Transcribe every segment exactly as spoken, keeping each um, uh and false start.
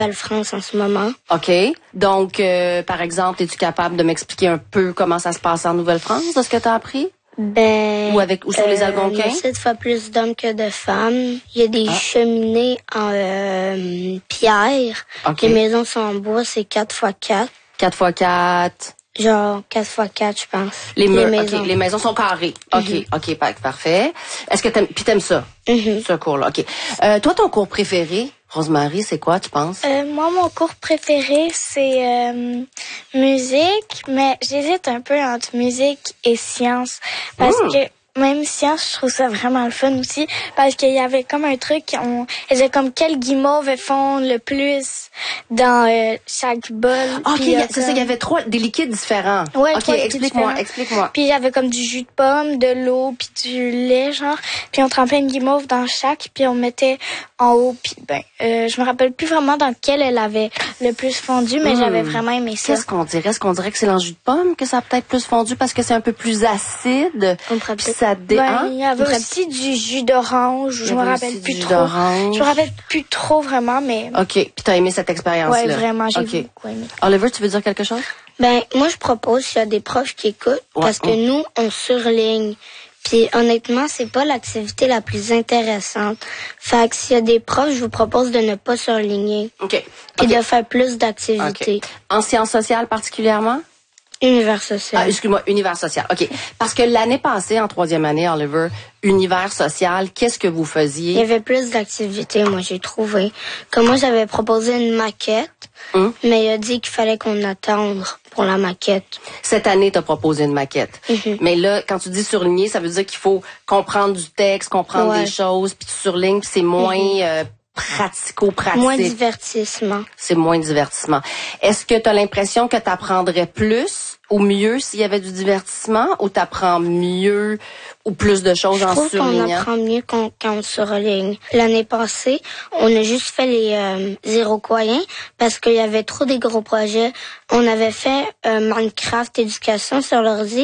Nouvelle-France en ce moment. OK. Donc, euh, par exemple, es-tu capable de m'expliquer un peu comment ça se passe en Nouvelle-France, de ce que tu as appris? Ben, Ou avec ou sur les euh, Algonquins? Il y a sept fois plus d'hommes que de femmes. Il y a des ah. cheminées en euh, pierre. Okay. Les maisons sont en bois, c'est quatre fois quatre. quatre fois quatre. Genre quatre fois quatre, je pense. Les, les maisons. OK, les maisons sont carrées. OK, mm-hmm. OK, parfait. Est-ce que t'aimes, puis t'aimes ça, mm-hmm. ce cours-là? OK. Euh, toi, ton cours préféré, Rosemary, c'est quoi, tu penses? Euh, moi, mon cours préféré, c'est euh, musique, mais j'hésite un peu entre musique et sciences. Parce mmh. que même science, je trouve ça vraiment le fun aussi, parce qu'il y avait comme un truc, on faisait comme quel guimauve fond le plus dans euh, chaque bol. OK, puis, c'est comme... ça, il y avait trois, des liquides différents. Ouais, OK, explique-moi, explique-moi. Puis il y avait comme du jus de pomme, de l'eau, puis du lait, genre. Puis on trempait une guimauve dans chaque, puis on mettait en haut, puis ben, euh, je me rappelle plus vraiment dans quel elle avait le plus fondu, mais mmh. j'avais vraiment aimé ça. Qu'est-ce qu'on dirait? Est-ce qu'on dirait que c'est dans le jus de pomme que ça a peut-être plus fondu parce que c'est un peu plus acide? On pourrait ça dé... ben, hein? Il y avait aussi du jus d'orange, je me rappelle plus trop. D'orange. Je me rappelle plus trop vraiment, mais... OK, puis t'as aimé cette expérience-là? Ouais, vraiment, j'ai okay. beaucoup aimé. Oliver, tu veux dire quelque chose? Ben, moi, je propose qu'il y a des profs qui écoutent, ouais. parce que ouais. nous, on surligne. Puis honnêtement, c'est pas l'activité la plus intéressante. Fait que s'il y a des profs, je vous propose de ne pas surligner. OK. Puis okay. de faire plus d'activités. Okay. En sciences sociales particulièrement? Univers social. Ah, excuse-moi, univers social. OK. Parce que l'année passée, en troisième année, Oliver, univers social, qu'est-ce que vous faisiez? Il y avait plus d'activités, moi, j'ai trouvé. Comme moi, j'avais proposé une maquette, hum? mais il a dit qu'il fallait qu'on attende pour la maquette. Cette année, tu as proposé une maquette. Mm-hmm. Mais là, quand tu dis surligner, ça veut dire qu'il faut comprendre du texte, comprendre ouais. des choses, puis tu surlignes, puis c'est moins... Mm-hmm. euh, pratico-pratique. Moins divertissement. C'est moins divertissement. Est-ce que tu as l'impression que tu apprendrais plus ou mieux s'il y avait du divertissement ou tu apprends mieux ou plus de choses Je en surlignant? Je trouve qu'on apprend mieux quand, quand on surligne. L'année passée, on a juste fait les euh, Iroquoiens parce qu'il y avait trop des gros projets. On avait fait euh, Minecraft éducation sur l'ordi.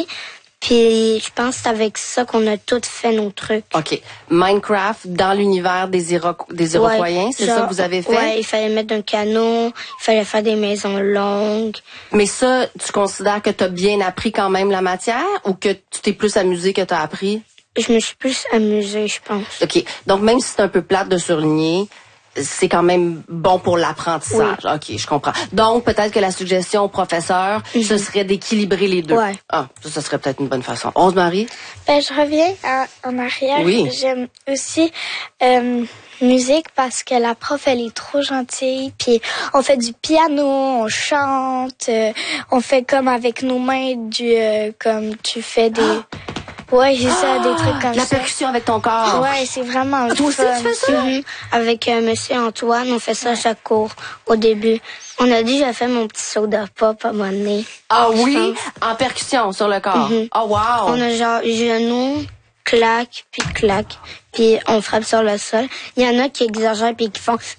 Puis je pense que c'est avec ça qu'on a tout fait nos trucs. OK. Minecraft dans l'univers des, Iroqu- des Iroquoiens, ouais, c'est genre, ça que vous avez fait? Ouais, il fallait mettre un canot, il fallait faire des maisons longues. Mais ça, tu considères que tu as bien appris quand même la matière ou que tu t'es plus amusé que tu as appris? Je me suis plus amusée, je pense. OK. Donc même si c'est un peu plate de surligner, c'est quand même bon pour l'apprentissage. Oui. OK, je comprends. Donc, peut-être que la suggestion au professeur, mm-hmm. ce serait d'équilibrer les deux. Ouais. Ah, ça, ça serait peut-être une bonne façon. Rosemary? Ben, je reviens à, en arrière. Oui. J'aime aussi euh, musique parce que la prof, elle est trop gentille. Puis, on fait du piano, on chante, euh, on fait comme avec nos mains du... Euh, comme tu fais des... Ah! Ouais, j'ai ça, ah, des trucs comme la ça. La percussion avec ton corps. Ouais, c'est vraiment le ah, toi aussi, fun. tu fais ça? Mm-hmm. Avec euh, Monsieur Antoine, on fait ça à chaque cours, au début. On a dit, j'ai fait mon petit soda pop à un moment donné. Ah oui? En percussion, sur le corps. Mm-hmm. Oh, wow! On a genre genou, claque, puis claque. Puis on frappe sur le sol. Il y en a qui exagèrent puis qui font...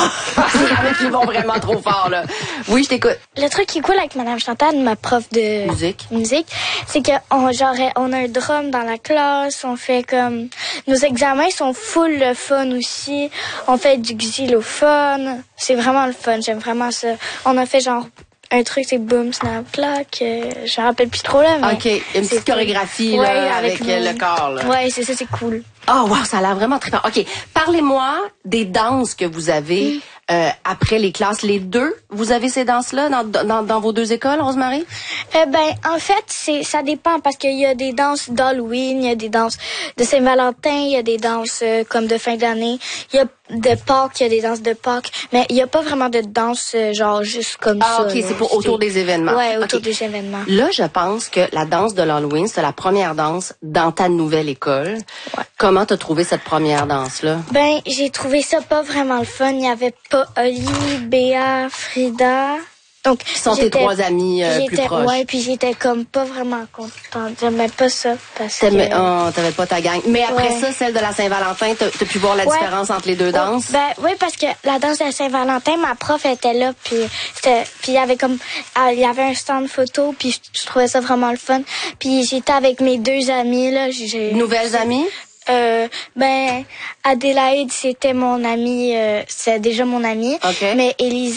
Il y en a qui vont vraiment trop fort, là. Oui, je t'écoute. Le truc qui est cool avec Madame Chantal, ma prof de musique, musique c'est que on, genre, on a un drum dans la classe, on fait comme... Nos examens sont full le fun aussi. On fait du xylophone. C'est vraiment le fun, j'aime vraiment ça. On a fait genre... Un truc, c'est boom, snap, clac. Euh, je me rappelle plus trop, là, mais... OK, une petite chorégraphie, cool. là, ouais, avec, avec le corps, là. Ouais, c'est ça, c'est cool. Oh, wow, ça a l'air vraiment trippant. OK, parlez-moi des danses que vous avez mm. euh, après les classes. Les deux, vous avez ces danses-là dans, dans, dans vos deux écoles, Rosemary? Euh, ben, en fait, c'est ça dépend parce qu'il y a des danses d'Halloween, il y a des danses de Saint-Valentin, il y a des danses euh, comme de fin d'année, il y a de Pâques, il y a des danses de Pâques, mais il n'y a pas vraiment de danse euh, genre juste comme ah, ça. OK, là, c'est pour autour des événements. Ouais, autour okay. des événements. Là, je pense que la danse de l'Halloween, c'est la première danse dans ta nouvelle école. Ouais. Comment t'as trouvé cette première danse-là? Ben, j'ai trouvé ça pas vraiment le fun. Il y avait pas Oli, Béa, Frida. Donc, qui sont tes trois amis euh, plus proches. Ouais, puis j'étais comme pas vraiment contente. J'aimais pas ça parce T'aimais, que... oh, t'avais pas ta gang. Mais après ouais. ça, celle de la Saint-Valentin, t'as, t'as pu voir la ouais. différence entre les deux danses? Ben oui, parce que la danse de la Saint-Valentin, ma prof était là, puis c'était, puis il y avait comme, il y avait un stand photo, puis je, je trouvais ça vraiment le fun. Puis j'étais avec mes deux amis là. J'ai, Nouvelles amies? Euh, ben Adélaïde, c'était mon amie, euh, c'est déjà mon amie. Okay. Mais Élise